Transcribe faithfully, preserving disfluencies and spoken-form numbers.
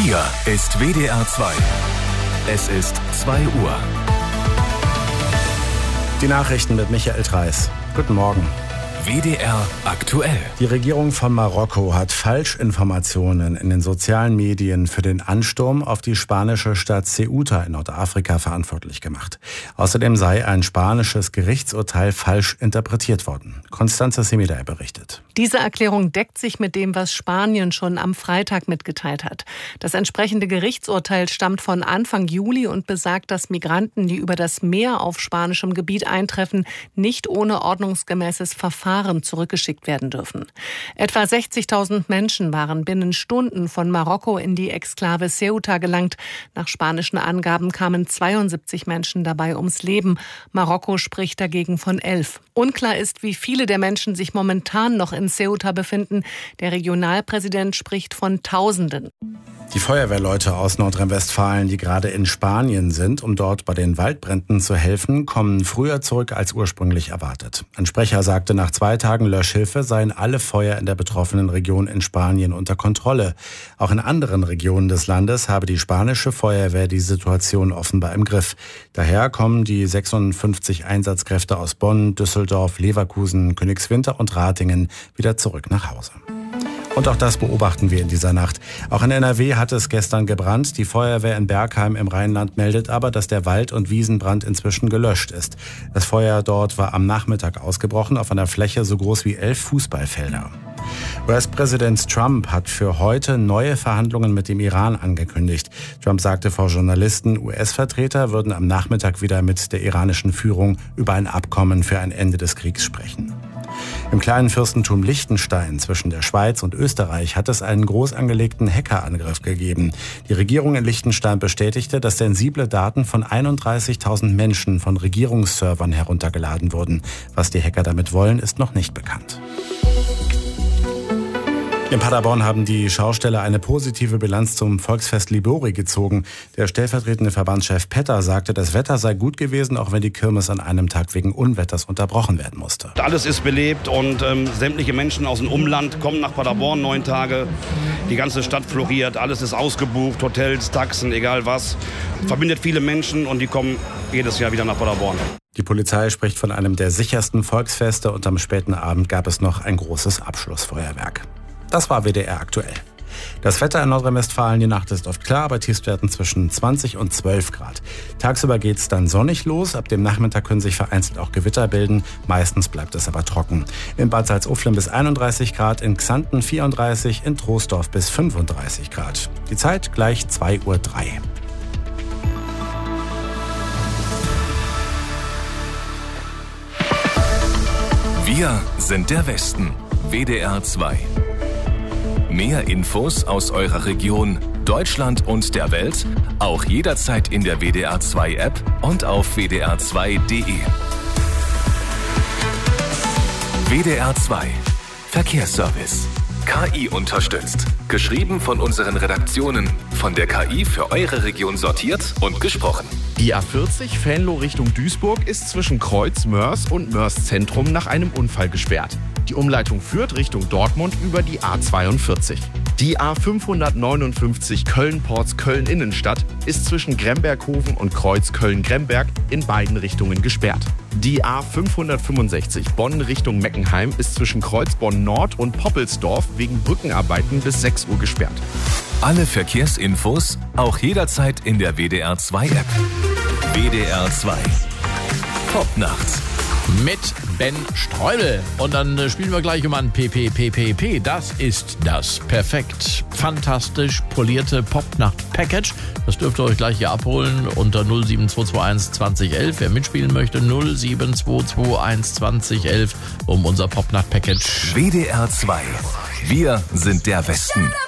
Hier ist W D R zwei. Es ist zwei Uhr. Die Nachrichten mit Michael Treis. Guten Morgen. W D R aktuell. Die Regierung von Marokko hat Falschinformationen in den sozialen Medien für den Ansturm auf die spanische Stadt Ceuta in Nordafrika verantwortlich gemacht. Außerdem sei ein spanisches Gerichtsurteil falsch interpretiert worden. Constanze Semidey berichtet. Diese Erklärung deckt sich mit dem, was Spanien schon am Freitag mitgeteilt hat. Das entsprechende Gerichtsurteil stammt von Anfang Juli und besagt, dass Migranten, die über das Meer auf spanischem Gebiet eintreffen, nicht ohne ordnungsgemäßes Verfahren zurückgeschickt werden dürfen. Etwa sechzigtausend Menschen waren binnen Stunden von Marokko in die Exklave Ceuta gelangt. Nach spanischen Angaben kamen zweiundsiebzig Menschen dabei ums Leben. Marokko spricht dagegen von elf. Unklar ist, wie viele der Menschen sich momentan noch in Ceuta befinden. Der Regionalpräsident spricht von Tausenden. Die Feuerwehrleute aus Nordrhein-Westfalen, die gerade in Spanien sind, um dort bei den Waldbränden zu helfen, kommen früher zurück als ursprünglich erwartet. Ein Sprecher sagte, nach zwei Tagen Löschhilfe seien alle Feuer in der betroffenen Region in Spanien unter Kontrolle. Auch in anderen Regionen des Landes habe die spanische Feuerwehr die Situation offenbar im Griff. Daher kommen die sechsundfünfzig Einsatzkräfte aus Bonn, Düsseldorf, Leverkusen, Königswinter und Ratingen wieder zurück nach Hause. Und auch das beobachten wir in dieser Nacht. Auch in N R W hat es gestern gebrannt. Die Feuerwehr in Bergheim im Rheinland meldet aber, dass der Wald- und Wiesenbrand inzwischen gelöscht ist. Das Feuer dort war am Nachmittag ausgebrochen auf einer Fläche so groß wie elf Fußballfelder. U S-Präsident Trump hat für heute neue Verhandlungen mit dem Iran angekündigt. Trump sagte vor Journalisten, U S-Vertreter würden am Nachmittag wieder mit der iranischen Führung über ein Abkommen für ein Ende des Kriegs sprechen. Im kleinen Fürstentum Liechtenstein zwischen der Schweiz und Österreich hat es einen groß angelegten Hackerangriff gegeben. Die Regierung in Liechtenstein bestätigte, dass sensible Daten von einunddreißigtausend Menschen von Regierungsservern heruntergeladen wurden. Was die Hacker damit wollen, ist noch nicht bekannt. In Paderborn haben die Schausteller eine positive Bilanz zum Volksfest Libori gezogen. Der stellvertretende Verbandschef Petter sagte, das Wetter sei gut gewesen, auch wenn die Kirmes an einem Tag wegen Unwetters unterbrochen werden musste. Alles ist belebt und ähm, sämtliche Menschen aus dem Umland kommen nach Paderborn, neun Tage. Die ganze Stadt floriert, alles ist ausgebucht, Hotels, Taxen, egal was. Verbindet viele Menschen und die kommen jedes Jahr wieder nach Paderborn. Die Polizei spricht von einem der sichersten Volksfeste und am späten Abend gab es noch ein großes Abschlussfeuerwerk. Das war W D R aktuell. Das Wetter in Nordrhein-Westfalen, die Nacht ist oft klar, aber Tiefstwerten zwischen zwanzig und zwölf Grad. Tagsüber geht es dann sonnig los, ab dem Nachmittag können sich vereinzelt auch Gewitter bilden, meistens bleibt es aber trocken. In Bad Salzuflen bis einunddreißig Grad, in Xanten vierunddreißig, in Troisdorf bis fünfunddreißig Grad. Die Zeit gleich zwei Uhr drei. Wir sind der Westen. W D R zwei. Mehr Infos aus eurer Region, Deutschland und der Welt, auch jederzeit in der W D R zwei App und auf w d r zwei punkt d e. W D R zwei Verkehrsservice. K I unterstützt. Geschrieben von unseren Redaktionen. Von der K I für eure Region sortiert und gesprochen. Die A vierzig Venlo Richtung Duisburg ist zwischen Kreuz, Mörs und Mörs Zentrum nach einem Unfall gesperrt. Die Umleitung führt Richtung Dortmund über die A zweiundvierzig. Die A fünfhundertneunundfünfzig Köln-Porz Köln-Innenstadt ist zwischen Gremberghofen und Kreuz Köln-Gremberg in beiden Richtungen gesperrt. Die A fünfhundertfünfundsechzig Bonn Richtung Meckenheim ist zwischen Kreuzbonn Nord und Poppelsdorf wegen Brückenarbeiten bis sechs Uhr gesperrt. Alle Verkehrsinfos auch jederzeit in der W D R zwei App. W D R zwei. Popnacht. Mit Ben Streubel. Und dann äh, spielen wir gleich um ein P P P P P. Das ist das perfekt fantastisch polierte Popnacht-Package. Das dürft ihr euch gleich hier abholen unter null sieben zwei zwei eins zwanzig elf. Wer mitspielen möchte, null sieben zwei zwei eins zwanzig elf um unser Popnacht-Package. W D R zwei. Wir sind der Westen.